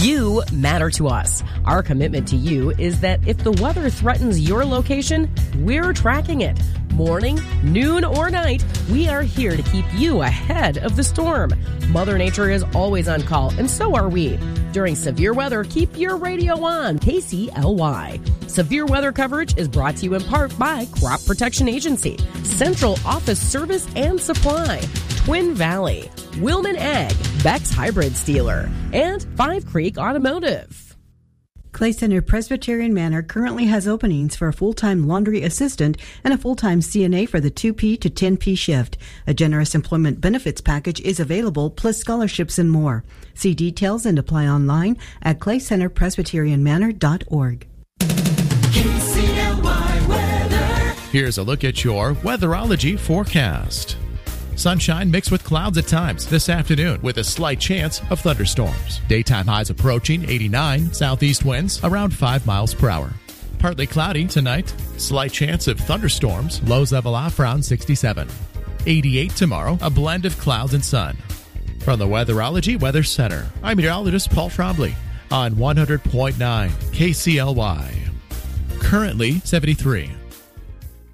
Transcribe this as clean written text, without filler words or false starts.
You matter to us. Our commitment to you is that if the weather threatens your location, we're tracking it. Morning, noon, or night, we are here to keep you ahead of the storm. Mother Nature is always on call, and so are we. During severe weather, keep your radio on. KCLY. Severe weather coverage is brought to you in part by Crop Protection Agency, Central Office Service and Supply, Twin Valley, Wilman Ag, Beck's Hybrid Steeler, and Five Creek Automotive. Clay Center Presbyterian Manor currently has openings for a full-time laundry assistant and a full-time CNA for the 2P to 10P shift. A generous employment benefits package is available, plus scholarships and more. See details and apply online at claycenterpresbyterianmanor.org. KCLY weather. Here's a look at your weatherology forecast. Sunshine mixed with clouds at times this afternoon with a slight chance of thunderstorms. Daytime highs approaching 89, southeast winds around 5 miles per hour. Partly cloudy tonight, slight chance of thunderstorms, lows level off around 67. 88 tomorrow, a blend of clouds and sun. From the Weatherology Weather Center, I'm meteorologist Paul Trombley on 100.9 KCLY. Currently 73.